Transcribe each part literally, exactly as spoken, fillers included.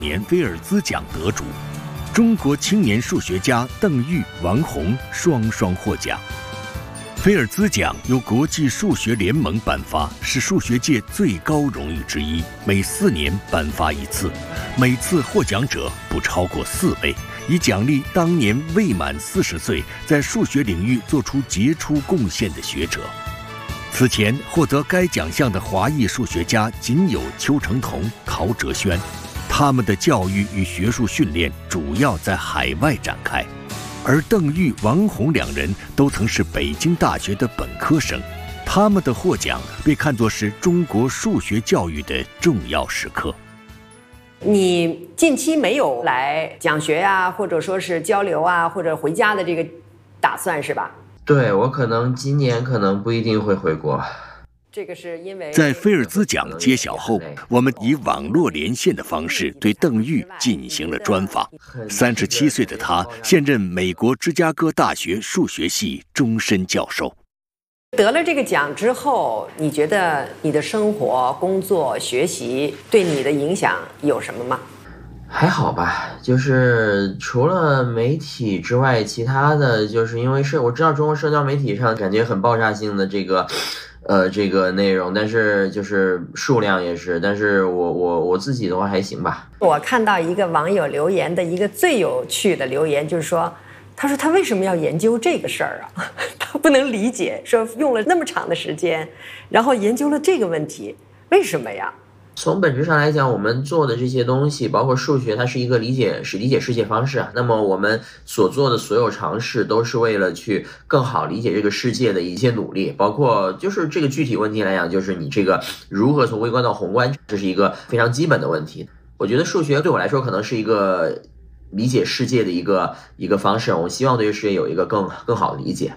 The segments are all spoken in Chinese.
年菲尔兹奖得主，中国青年数学家邓玉、王宏双双获奖。菲尔兹奖由国际数学联盟颁发，是数学界最高荣誉之一，每四年颁发一次，每次获奖者不超过四位，以奖励当年未满四十岁在数学领域做出杰出贡献的学者。此前获得该奖项的华裔数学家仅有邱成桐、陶哲轩，他们的教育与学术训练主要在海外展开。而邓玉、王宏两人都曾是北京大学的本科生，他们的获奖被看作是中国数学教育的重要时刻。 你近期没有来讲学啊，或者说是交流啊，或者回家的这个打算是吧？ 对，我可能今年可能不一定会回国。 这个是因为在菲尔兹奖揭晓后，我们以网络连线的方式对邓玉进行了专访。三十七岁的他现任美国芝加哥大学数学系终身教授。 得了这个奖之后，你觉得你的生活、工作、学习对你的影响有什么吗？ 还好吧，就是除了媒体之外，其他的就是因为是我知道中国社交媒体上感觉很爆炸性的这个呃，这个内容，但是就是数量也是，但是我我我自己的话还行吧。 我看到一个网友留言的一个最有趣的留言，就是说，他说他为什么要研究这个事儿啊？他不能理解，说用了那么长的时间，然后研究了这个问题，为什么呀？ 从本质上来讲，我们做的这些东西，包括数学，它是一个理解是理解世界方式啊。那么我们所做的所有尝试，都是为了去更好理解这个世界的一些努力。包括就是这个具体问题来讲，就是你这个如何从微观到宏观，这是一个非常基本的问题。我觉得数学对我来说，可能是一个理解世界的一个一个方式。我希望对世界有一个更更好的理解。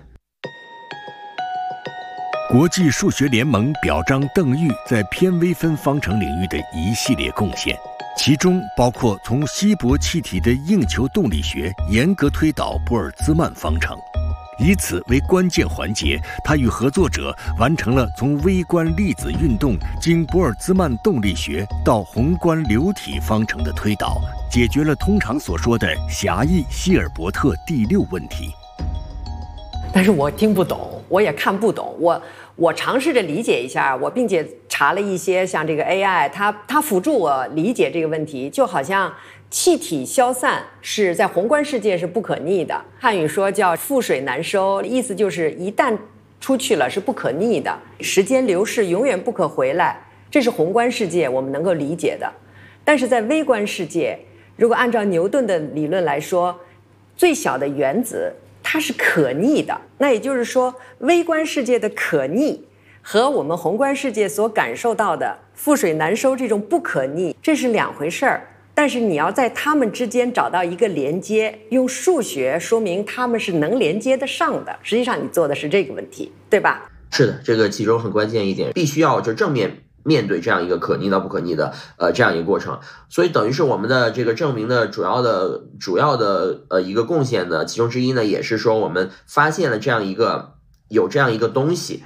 国际数学联盟表彰邓玉在偏微分方程领域的一系列贡献，其中包括从稀薄气体的硬球动力学严格推导玻尔兹曼方程。以此为关键环节，他与合作者完成了从微观粒子运动经玻尔兹曼动力学到宏观流体方程的推导，解决了通常所说的狭义希尔伯特第六问题。 但是我听不懂，我也看不懂，我我尝试着理解一下，我并且查了一些像这个 A I， 它它辅助我理解这个问题，就好像气体消散是在宏观世界是不可逆的，汉语说叫覆水难收，意思就是一旦出去了是不可逆的，时间流逝永远不可回来，这是宏观世界我们能够理解的。但是在微观世界，如果按照牛顿的理论来说，最小的原子它是可逆的，那也就是说微观世界的可逆和我们宏观世界所感受到的覆水难收这种不可逆，这是两回事儿。但是你要在它们之间找到一个连接，用数学说明它们是能连接得上的，实际上你做的是这个问题，对吧？ 是的，这个其中很关键一点，必须要就正面面对这样一个可逆到不可逆的呃这样一个过程。所以等于是我们的这个证明的主要的主要的呃一个贡献呢，其中之一呢，也是说我们发现了这样一个有这样一个东西。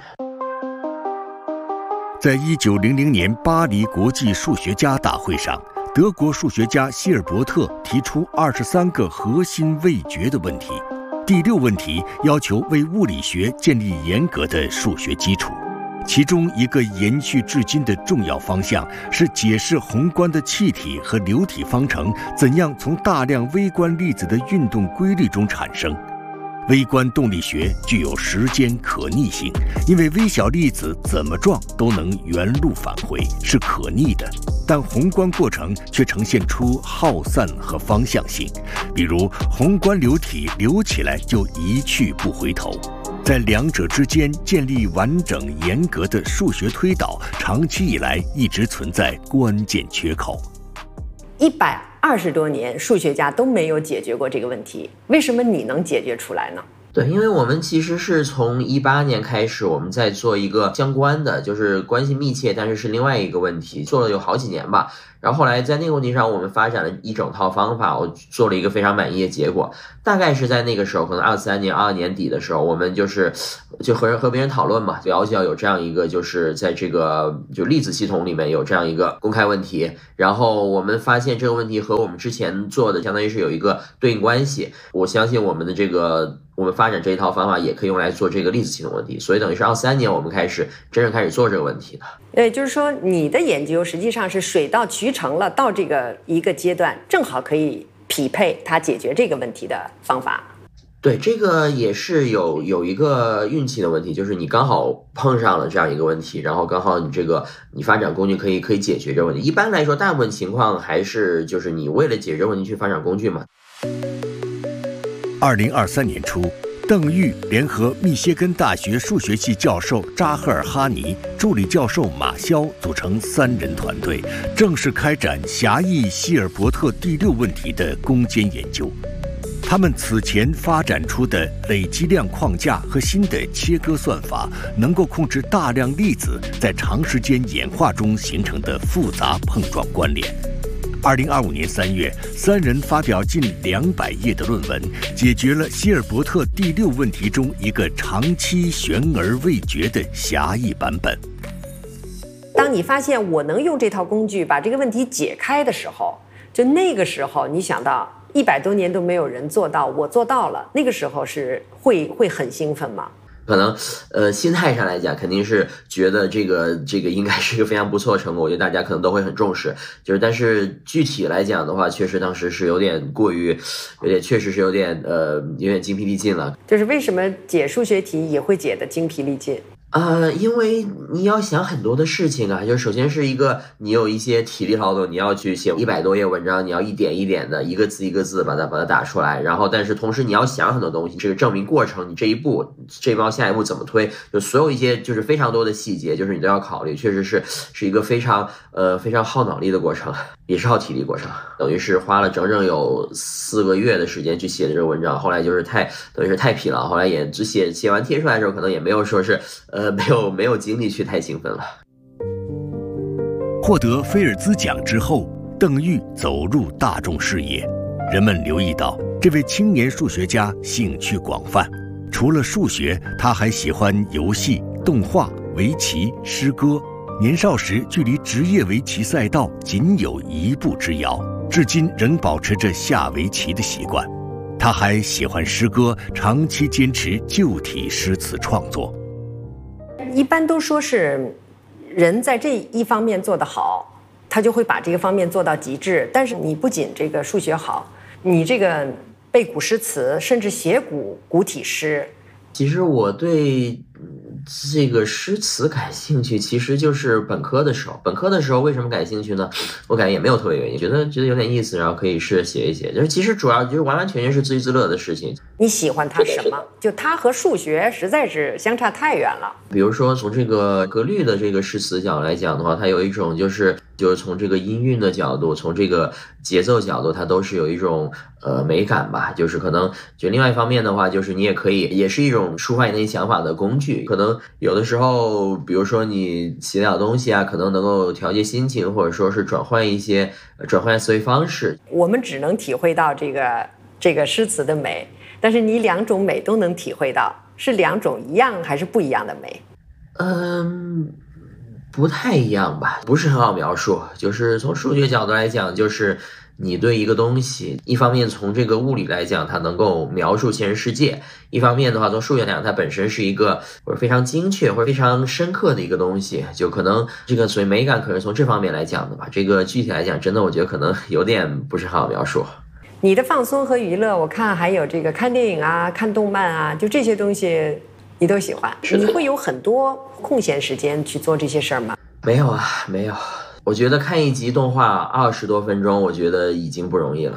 在一九零零年巴黎国际数学家大会上，德国数学家希尔伯特提出二十三个核心未决的问题，第六问题要求为物理学建立严格的数学基础。其中一个延续至今的重要方向是解释宏观的气体和流体方程怎样从大量微观粒子的运动规律中产生。微观动力学具有时间可逆性，因为微小粒子怎么撞都能原路返回，是可逆的。但宏观过程却呈现出耗散和方向性，比如宏观流体流起来就一去不回头。在两者之间建立完整严格的数学推导，长期以来一直存在关键缺口。 一百二十多年，数学家都没有解决过这个问题，为什么你能解决出来呢？ 对，因为我们其实是从一八年开始，我们在做一个相关的，就是关系密切，但是是另外一个问题，做了有好几年吧。然后后来在那个问题上，我们发展了一整套方法，我做了一个非常满意的结果。大概是在那个时候，可能二三年、二二年底的时候，我们就是就和人和别人讨论嘛，了解到有这样一个，就是在这个就粒子系统里面有这样一个公开问题，然后我们发现这个问题和我们之前做的相当于是有一个对应关系。我相信我们的这个我们发展这一套方法也可以用来做这个粒子系统问题，所以等于是二三年我们开始真正开始做这个问题的。 对，就是说你的研究实际上是水到渠成了，到这个一个阶段，正好可以匹配它解决这个问题的方法。 对，这个也是有有一个运气的问题，就是你刚好碰上了这样一个问题，然后刚好你这个你发展工具可以可以解决这个问题。一般来说，大部分情况还是就是你为了解决问题去发展工具嘛。 二零二三年初，邓玉联合密歇根大学数学系教授扎赫尔哈尼、助理教授马肖组成三人团队，正式开展狭义希尔伯特第六问题的攻坚研究。他们此前发展出的累积量框架和新的切割算法，能够控制大量粒子在长时间演化中形成的复杂碰撞关联。二零二五年三月，三人发表近两百页的论文，解决了希尔伯特第六问题中一个长期悬而未决的狭义版本。 当你发现我能用这套工具把这个问题解开的时候，就那个时候你想到一百多年都没有人做到，我做到了，那个时候是会会很兴奋吗？ 可能，呃，心态上来讲，肯定是觉得这个这个应该是一个非常不错的成果，我觉得大家可能都会很重视。就是，但是具体来讲的话，确实当时是有点过于，有点确实是有点呃有点精疲力尽了。 就是为什么解数学题也会解得精疲力尽？ 呃，因为你要想很多的事情啊，就是首先是一个你有一些体力劳动，你要去写一百多页文章，你要一点一点的一个字一个字把它把它打出来，然后但是同时你要想很多东西，这个证明过程，你这一步这一步下一步怎么推，就所有一些就是非常多的细节，就是你都要考虑，确实是是一个非常呃非常耗脑力的过程，也是耗体力过程，等于是花了整整有四个月的时间去写的这个文章，后来就是太等于是太疲劳，后来也只写写完贴出来的时候，可能也没有说是呃。呃，没有没有精力去太兴奋了。 获得菲尔兹奖之后，邓玉走入大众视野，人们留意到这位青年数学家兴趣广泛，除了数学，他还喜欢游戏、动画、围棋、诗歌。年少时距离职业围棋赛道仅有一步之遥，至今仍保持着下围棋的习惯。他还喜欢诗歌，长期坚持旧体诗词创作。 一般都说是人在这一方面做得好，他就会把这个方面做到极致。但是你不仅这个数学好，你这个背古诗词，甚至写古古体诗。 其实我对这个诗词感兴趣，其实就是本科的时候。本科的时候为什么感兴趣呢？我感觉也没有特别原因，觉得觉得有点意思，然后可以试着写一写。就是其实主要就是完完全全是自娱自乐的事情。 你喜欢它什么？就它和数学实在是相差太远了。 比如说从这个格律的这个诗词角来讲的话，它有一种就是就是从这个音韵的角度，从这个节奏角度，它都是有一种呃美感吧。就是可能就另外一方面的话，就是你也可以也是一种抒发你那些想法的工具。可能有的时候，比如说你写点东西啊，可能能够调节心情，或者说是转换一些转换思维方式。 我们只能体会到这个这个诗词的美，但是你两种美都能体会到，是两种一样还是不一样的美？ 嗯，不太一样吧，不是很好描述。就是从数学角度来讲，就是你对一个东西，一方面从这个物理来讲，它能够描述现实世界；一方面的话，从数学来讲，它本身是一个或者非常精确或者非常深刻的一个东西。就可能这个所谓美感，可能从这方面来讲的吧。这个具体来讲，真的我觉得可能有点不是很好描述。 你的放松和娱乐，我看还有这个看电影啊、看动漫啊，就这些东西你都喜欢。你会有很多空闲时间去做这些事儿吗？ 没有啊，没有。我觉得看一集动画二十多分钟，我觉得已经不容易了。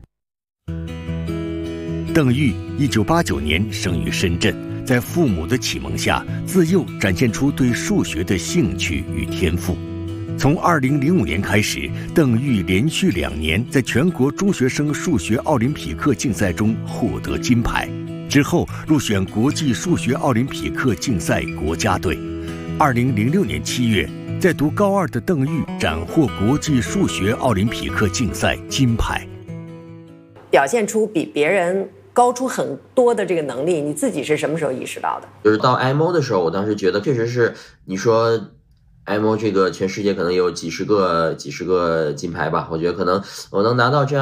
邓玉一九八九年生于深圳，在父母的启蒙下，自幼展现出对数学的兴趣与天赋。从二零零五年开始，邓玉连续两年在全国中学生数学奥林匹克竞赛中获得金牌。 之后入选国际数学奥林匹克竞赛国家队。二零零六年七月，在读高二的邓玉斩获国际数学奥林匹克竞赛金牌， 表现出比别人高出很多的这个能力，你自己是什么时候意识到的？ 就是到 I M O 的时候，我当时觉得确实是，你说 I M O 这个全世界可能有几十个几十个金牌吧，我觉得可能我能拿到这样